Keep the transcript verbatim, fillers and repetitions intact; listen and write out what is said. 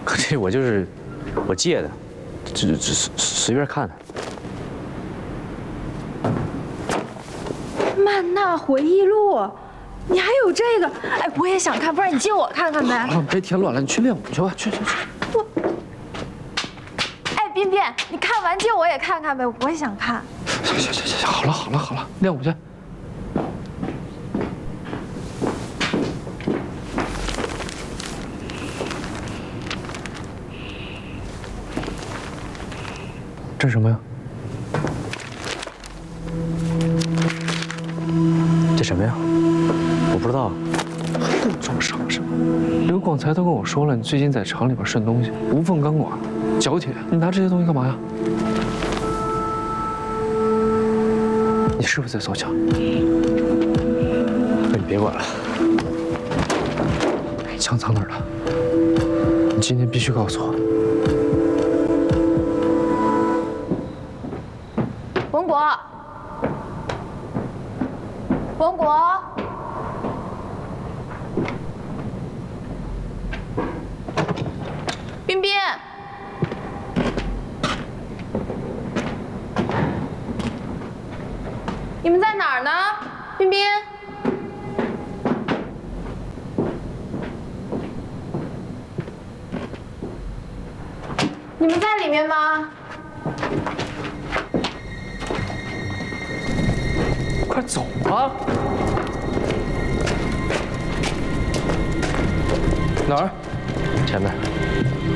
这我就是我借的，只只随随便看的。 《曼娜回忆录》，你还有这个？哎，我也想看，不然你借我看看呗。 好了，别添乱了，你去练舞去吧，去去去。 我，哎，彬彬，你看完借我也看看呗，我也想看。 行行行行，好了好了好了，练舞去。 这是什么呀？这什么呀？我不知道。还能这么伤神？刘广才都跟我说了，你最近在厂里边顺东西，无缝钢管、角铁，你拿这些东西干嘛呀？你是不是在造假？你别管了。枪藏哪儿了？你今天必须告诉我。 文国，文国，彬彬，你们在哪儿呢？彬彬，你们在里面吗？ 快走啊！哪儿？前面。